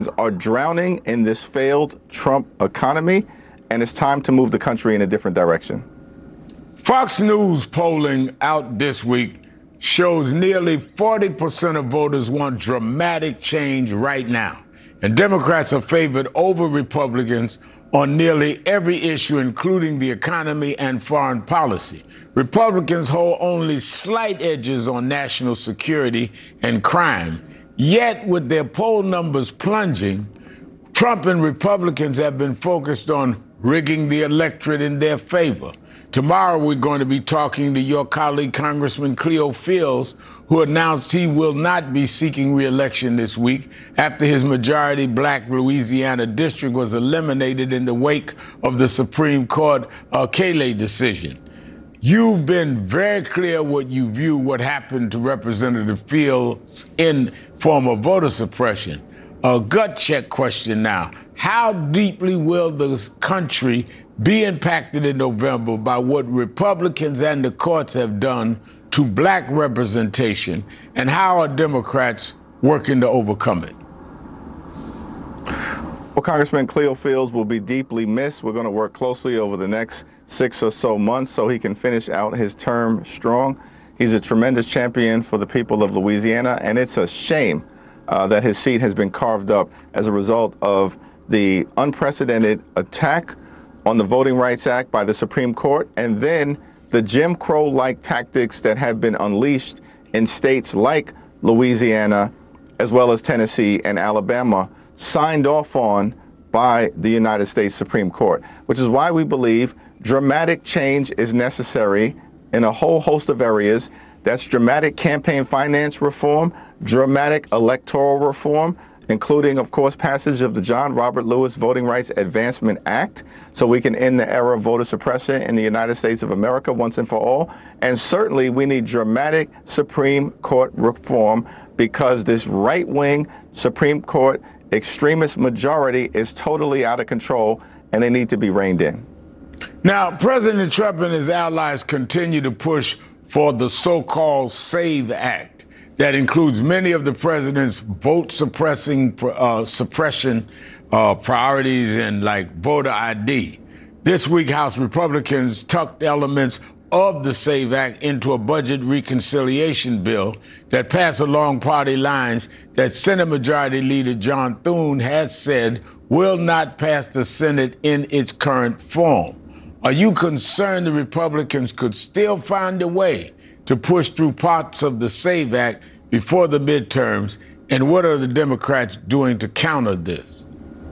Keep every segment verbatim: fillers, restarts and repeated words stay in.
are drowning in this failed Trump economy, and it's time to move the country in a different direction. Fox News polling out this week shows nearly forty percent of voters want dramatic change right now. And Democrats are favored over Republicans on nearly every issue, including the economy and foreign policy. Republicans hold only slight edges on national security and crime. Yet, with their poll numbers plunging, Trump and Republicans have been focused on rigging the electorate in their favor. Tomorrow, we're going to be talking to your colleague, Congressman Cleo Fields, who announced he will not be seeking re-election this week after his majority black Louisiana district was eliminated in the wake of the Supreme Court uh, Kayleigh decision. You've been very clear what you view what happened to Representative Fields in form of voter suppression. A gut check question now. How deeply will the country be impacted in November by what Republicans and the courts have done to black representation, and how are Democrats working to overcome it? Well, Congressman Cleo Fields will be deeply missed. We're going to work closely over the next six or so months so he can finish out his term strong. He's a tremendous champion for the people of Louisiana, and it's a shame uh, that his seat has been carved up as a result of the unprecedented attack on the Voting Rights Act by the Supreme Court, and then the Jim Crow-like tactics that have been unleashed in states like Louisiana, as well as Tennessee and Alabama, signed off on by the United States Supreme Court, which is why we believe dramatic change is necessary in a whole host of areas. That's dramatic campaign finance reform, dramatic electoral reform, including, of course, passage of the John Robert Lewis Voting Rights Advancement Act, so we can end the era of voter suppression in the United States of America once and for all. And certainly we need dramatic Supreme Court reform, because this right-wing Supreme Court extremist majority is totally out of control, and they need to be reined in. Now, President Trump and his allies continue to push for the so-called SAVE Act that includes many of the president's vote-suppressing uh, suppression uh, priorities and like voter I D. This week, House Republicans tucked elements of the SAVE Act into a budget reconciliation bill that passed along party lines that Senate Majority Leader John Thune has said will not pass the Senate in its current form. Are you concerned the Republicans could still find a way to push through parts of the SAVE Act before the midterms? And what are the Democrats doing to counter this?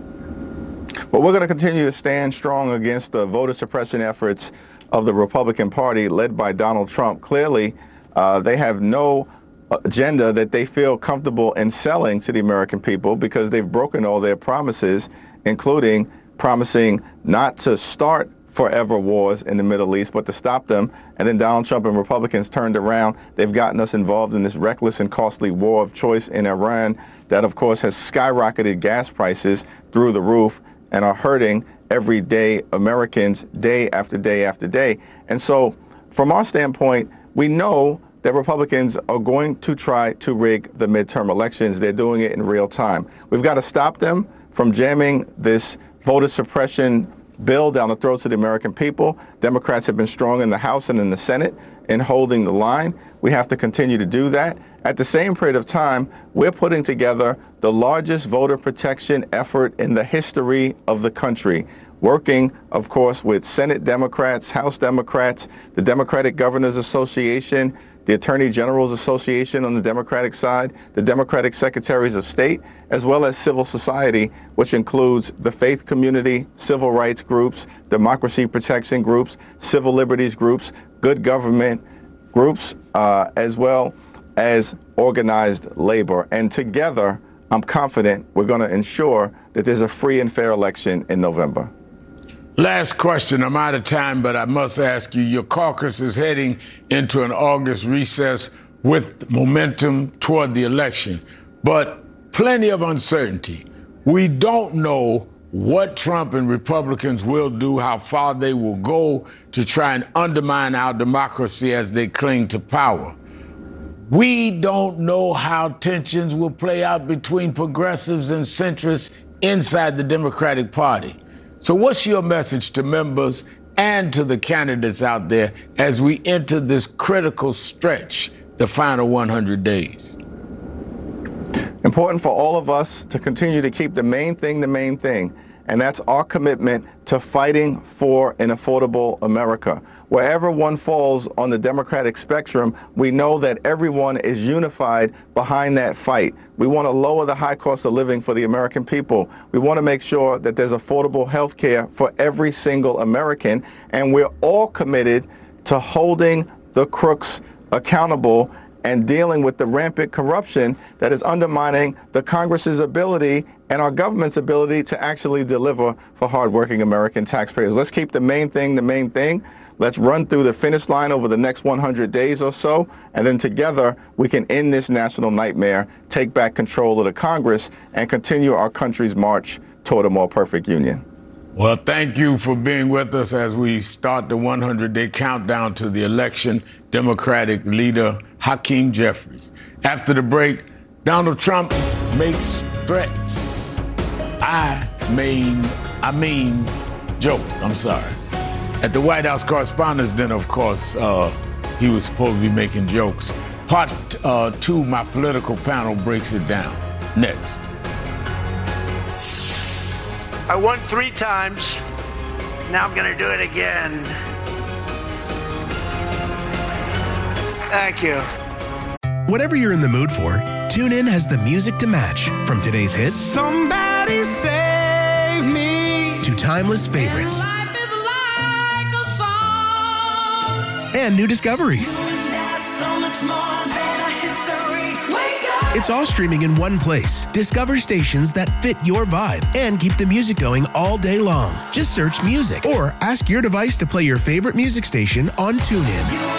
Well, we're going to continue to stand strong against the voter suppression efforts of the Republican Party led by Donald Trump. Clearly, uh, they have no agenda that they feel comfortable in selling to the American people, because they've broken all their promises, including promising not to start forever wars in the Middle East, but to stop them. And then Donald Trump and Republicans turned around. They've gotten us involved in this reckless and costly war of choice in Iran that, of course, has skyrocketed gas prices through the roof and are hurting everyday Americans day after day after day. And so from our standpoint, we know that Republicans are going to try to rig the midterm elections. They're doing it in real time. We've got to stop them from jamming this voter suppression bill down the throats of the American people. Democrats have been strong in the House and in the Senate in holding the line. We have to continue to do that. At the same period of time, we're putting together the largest voter protection effort in the history of the country, working, of course, with Senate Democrats, House Democrats, the Democratic Governors Association, the Attorney General's Association on the Democratic side, the Democratic Secretaries of State, as well as civil society, which includes the faith community, civil rights groups, democracy protection groups, civil liberties groups, good government groups, uh, as well as organized labor. And together, I'm confident we're going to ensure that there's a free and fair election in November. Last question. I'm out of time, but I must ask you, your caucus is heading into an August recess with momentum toward the election, but plenty of uncertainty. We don't know what Trump and Republicans will do, how far they will go to try and undermine our democracy as they cling to power. We don't know how tensions will play out between progressives and centrists inside the Democratic Party. So what's your message to members and to the candidates out there as we enter this critical stretch, the final one hundred days? Important for all of us to continue to keep the main thing the main thing, and that's our commitment to fighting for an affordable America. Wherever one falls on the Democratic spectrum, we know that everyone is unified behind that fight. We want to lower the high cost of living for the American people. We want to make sure that there's affordable health care for every single American, and we're all committed to holding the crooks accountable and dealing with the rampant corruption that is undermining the Congress's ability and our government's ability to actually deliver for hardworking American taxpayers. Let's keep the main thing the main thing. Let's run through the finish line over the next one hundred days or so, and then together we can end this national nightmare, take back control of the Congress, and continue our country's march toward a more perfect union. Well, thank you for being with us as we start the one hundred day countdown to the election. Democratic leader Hakeem Jeffries. After the break, Donald Trump makes threats. I mean, I mean jokes, I'm sorry. At the White House Correspondents' Dinner, of course, uh, he was supposed to be making jokes. Part uh, two, my political panel breaks it down. Next. I won three times. Now I'm going to do it again. Thank you. Whatever you're in the mood for, TuneIn has the music to match. From today's hits, Somebody save me, to timeless favorites and new discoveries. It's all streaming in one place. Discover stations that fit your vibe and keep the music going all day long. Just search music or ask your device to play your favorite music station on TuneIn.